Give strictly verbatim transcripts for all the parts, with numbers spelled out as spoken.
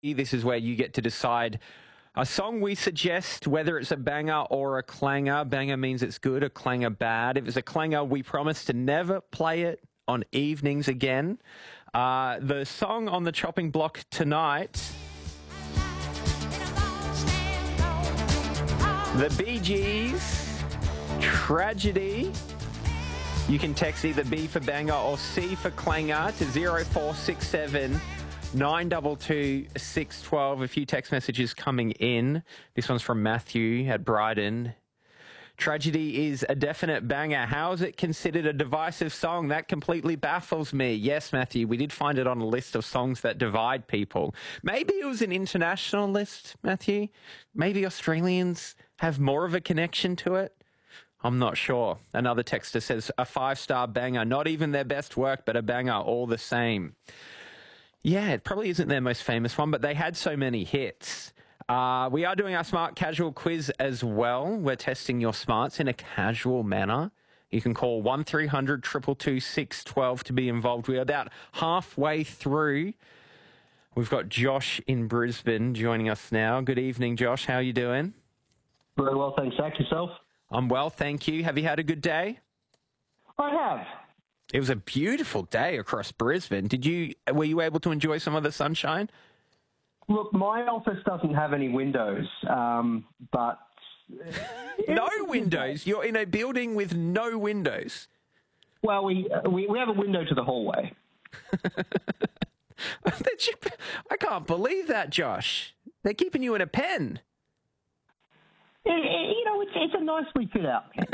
This is where you get to decide a song we suggest, whether it's a banger or a clanger. Banger means it's good, a clanger bad. If it's a clanger, we promise to never play it on evenings again. Uh, the song on the chopping block tonight, the Bee Gees, Tragedy. You can text either B for banger or C for clanger to zero four six seven nine two two six one two. A few text messages coming in. This one's from Matthew at Bryden. Tragedy is a definite banger. How is it considered a divisive song? That completely baffles me. Yes, Matthew, we did find it on a list of songs that divide people. Maybe it was an international list, Matthew. Maybe Australians have more of a connection to it. I'm not sure. Another texter says, a five-star banger. Not even their best work, but a banger all the same. Yeah, it probably isn't their most famous one, but they had so many hits. Uh, we are doing our smart casual quiz as well. We're testing your smarts in a casual manner. You can call one three hundred two two two six one two to be involved. We're about halfway through. We've got Josh in Brisbane joining us now. Good evening, Josh. How are you doing? Very well, thanks, Zach. Yourself? I'm well, thank you. Have you had a good day? I have. It was a beautiful day across Brisbane. Did you? Were you able to enjoy some of the sunshine? Look, my office doesn't have any windows, um, but... No windows? You're in a building with no windows? Well, we, uh, we, we have a window to the hallway. I can't believe that, Josh. They're keeping you in a pen. It, it, you know, it's, it's a nicely fit out pen.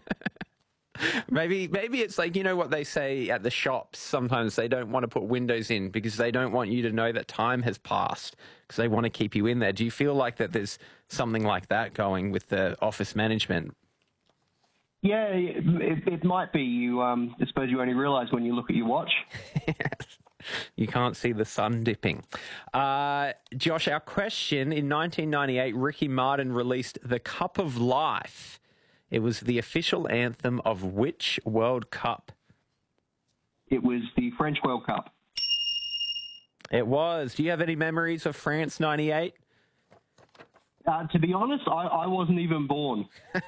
Maybe maybe it's like, you know what they say at the shops, sometimes they don't want to put windows in because they don't want you to know that time has passed because they want to keep you in there. Do you feel like that there's something like that going with the office management? Yeah, it, it might be. You, um, I suppose you only realise when you look at your watch. Yes. You can't see the sun dipping. Uh, Josh, our question, in nineteen ninety-eight, Ricky Martin released The Cup of Life. It was the official anthem of which World Cup? It was the French World Cup. It was. Do you have any memories of France ninety-eight? Uh, to be honest, I, I wasn't even born.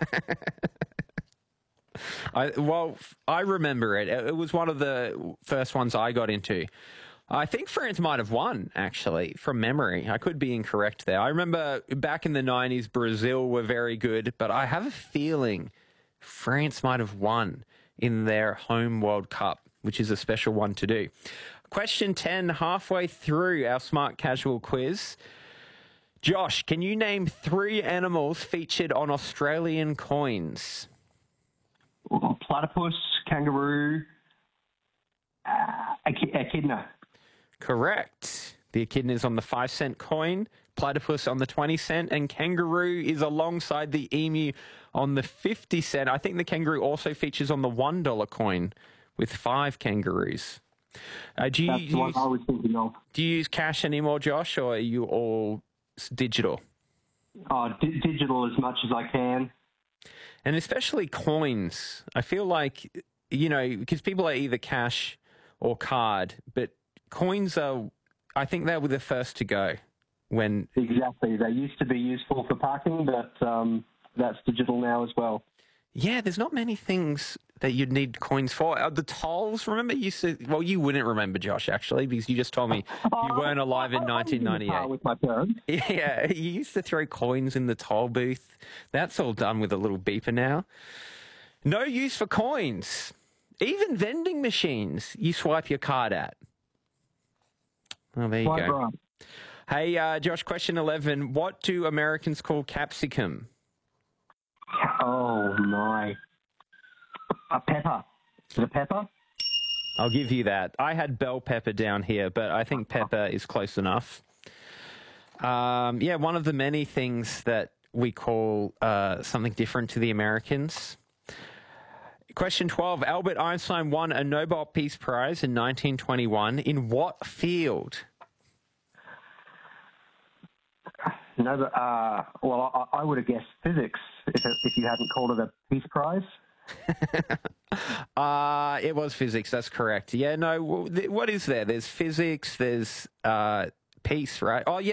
I, well, I remember it. It was one of the first ones I got into. I think France might have won, actually, from memory. I could be incorrect there. I remember back in the nineties, Brazil were very good, but I have a feeling France might have won in their home World Cup, which is a special one to do. Question ten, halfway through our Smart Casual quiz. Josh, can you name three animals featured on Australian coins? Platypus, kangaroo, uh, echidna. Correct. The echidna is on the five cent coin, platypus on the twenty cent, and kangaroo is alongside the emu on the fifty cent. I think the kangaroo also features on the one dollar coin with five kangaroos. Uh, do you, That's do you what use, I was thinking of. Do you use cash anymore, Josh, or are you all digital? Oh, di- digital as much as I can. And especially coins. I feel like, you know, because people are either cash or card, but coins are, I think they were the first to go when... Exactly. They used to be useful for parking, but um, that's digital now as well. Yeah, there's not many things that you'd need coins for. Uh, the tolls, remember, you used to... Well, you wouldn't remember, Josh, actually, because you just told me you weren't alive in nineteen ninety-eight. With my parents. Yeah, you used to throw coins in the toll booth. That's all done with a little beeper now. No use for coins. Even vending machines you swipe your card at. Well, there you Quite go. right. Hey, uh, Josh, question eleven. What do Americans call capsicum? Oh, my. A pepper. Is it a pepper? I'll give you that. I had bell pepper down here, but I think pepper is close enough. Um, yeah, one of the many things that we call uh, something different to the Americans. Question twelve. Albert Einstein won a Nobel Peace Prize in nineteen twenty-one. In what field? No, but, uh, well, I, I would have guessed physics if, it, if you hadn't called it a Peace Prize. uh, it was physics, that's correct. Yeah, no, what is there? There's physics, there's uh, Peace, right? Oh, yeah.